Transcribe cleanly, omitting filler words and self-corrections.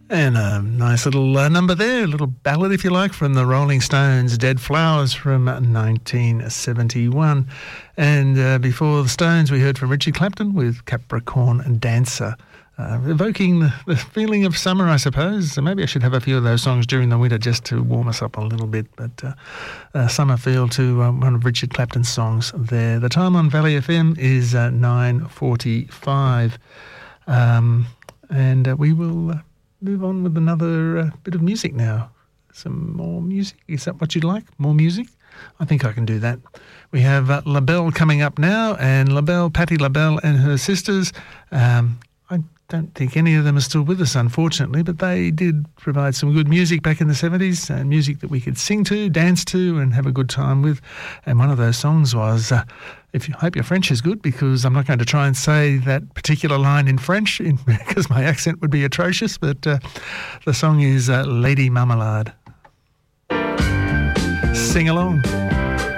And a nice little number there, a little ballad, if you like, from the Rolling Stones, Dead Flowers from 1971. And before the Stones, we heard from Richard Clapton with Capricorn Dancer, evoking the feeling of summer, I suppose. So maybe I should have a few of those songs during the winter just to warm us up a little bit. But summer feel to one of Richard Clapton's songs there. The time on Valley FM is 9:45. And we will move on with another bit of music now. Some more music. Is that what you'd like? More music? I think I can do that. We have LaBelle coming up now, and Patti LaBelle and her sisters. I don't think any of them are still with us, unfortunately, but they did provide some good music back in the 70s, and music that we could sing to, dance to, and have a good time with. And one of those songs was, hope your French is good, because I'm not going to try and say that particular line in French because my accent would be atrocious, but the song is Lady Marmalade. Sing along.